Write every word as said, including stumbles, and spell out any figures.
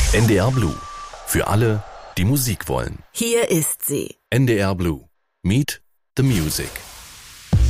N D R Blue. Für alle, die Musik wollen. Hier ist sie. N D R Blue. Meet the Music.